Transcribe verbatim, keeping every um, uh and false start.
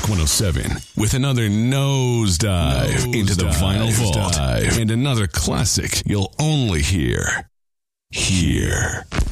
Rock one oh seven with another nosedive nose into the dive, vinyl vault dive. And another classic you'll only hear here.